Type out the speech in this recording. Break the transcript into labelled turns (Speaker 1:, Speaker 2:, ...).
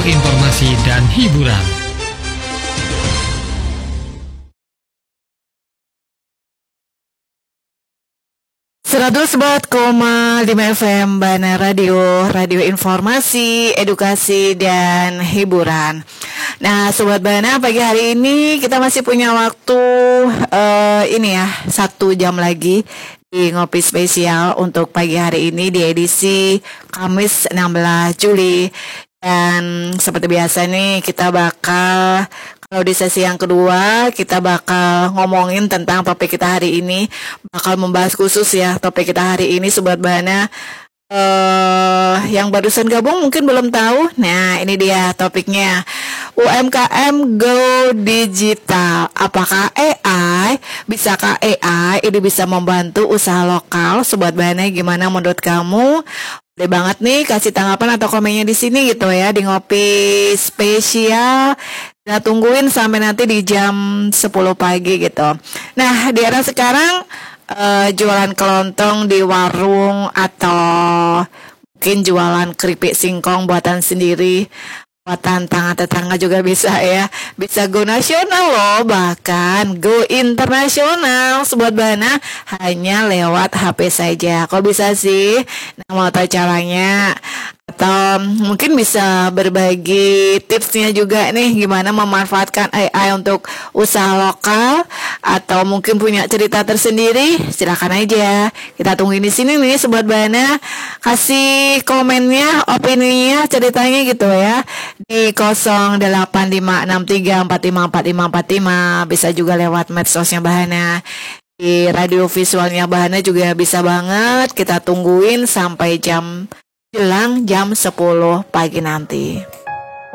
Speaker 1: informasi dan hiburan.
Speaker 2: 104,5 FM Bana Radio, radio informasi, edukasi, dan hiburan. Nah, Sobat Bana, pagi hari ini kita masih punya waktu ini ya, 1 jam lagi di Ngopi Spesial untuk pagi hari ini di edisi Kamis 16 Juli. Dan seperti biasa nih, kita bakal, kalau di sesi yang kedua, kita bakal ngomongin tentang topik kita hari ini. Bakal membahas khusus ya topik kita hari ini, Sobat Bana. Yang barusan gabung mungkin belum tahu. Nah, ini dia topiknya. UMKM Go Digital. Apakah AI? Bisakah AI ini bisa membantu usaha lokal? Sobat Bana, gimana menurut kamu? Boleh banget nih kasih tanggapan atau komennya di sini gitu ya, di Ngopi Spesial. Kita tungguin sampai nanti di jam 10 pagi gitu. Nah, di era sekarang jualan kelontong di warung atau mungkin jualan keripik singkong buatan sendiri, buatan tangan tetangga juga bisa ya. Bisa go nasional loh, bahkan go internasional, Sobat Bana, hanya lewat HP saja. Kok bisa sih? Nah, mau tahu caranya? Atau mungkin bisa berbagi tipsnya juga nih, gimana memanfaatkan AI untuk usaha lokal, atau mungkin punya cerita tersendiri, silakan aja. Kita tungguin di sini nih, Sobat Bana. Kasih komennya, opininya, ceritanya gitu ya, di 085634545545. Bisa juga lewat medsosnya Bahana. Di radio visualnya Bahana juga bisa banget. Kita tungguin sampai jelang jam 10 pagi nanti.